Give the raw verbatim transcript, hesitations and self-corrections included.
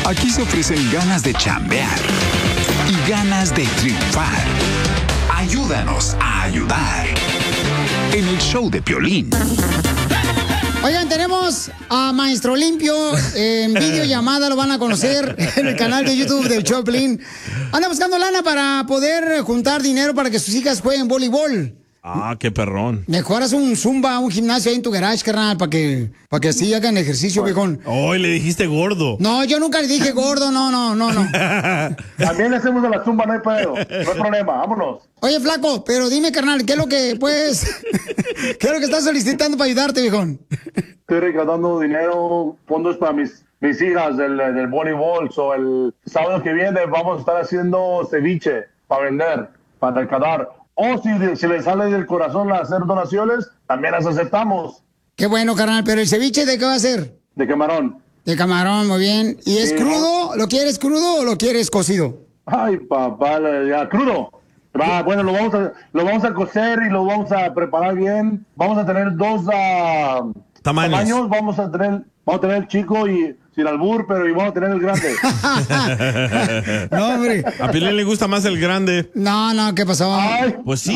Aquí se ofrecen ganas de chambear y ganas de triunfar. Ayúdanos a ayudar. En el show de Piolín. Oigan, tenemos a Maestro Limpio en videollamada, lo van a conocer en el canal de YouTube del show de Piolín. Anda buscando lana para poder juntar dinero para que sus hijas jueguen voleibol. Ah, qué perrón. Mejoras un zumba, un gimnasio ahí en tu garage, carnal, para que, para que así hagan ejercicio, viejón. Hoy le dijiste gordo. No, yo nunca le dije gordo, no, no, no, no. También le hacemos a la zumba, no hay pedo, no hay problema, vámonos. Oye, flaco, pero dime, carnal, ¿qué es lo que, pues, qué es lo que estás solicitando para ayudarte, viejón? Estoy recaudando dinero, fondos para mis, mis hijas del, del voleibol. So el sábado que viene vamos a estar haciendo ceviche para vender, para recaudar. O si se les sale del corazón hacer donaciones, también las aceptamos. Qué bueno, carnal, pero ¿el ceviche de qué va a ser? De camarón. De camarón, muy bien. ¿Y es Sí, crudo? ¿Lo quieres crudo o lo quieres cocido? Ay, papá, ya, crudo. Va, bueno, lo vamos, a, lo vamos a cocer y lo vamos a preparar bien. Vamos a tener dos uh, tamaños. tamaños. Vamos a tener, vamos a tener el chico y sin albur, pero y vamos a tener el grande. No, hombre. A Piolín le gusta más el grande. No, no, ¿qué pasó? Ay, Pues sí.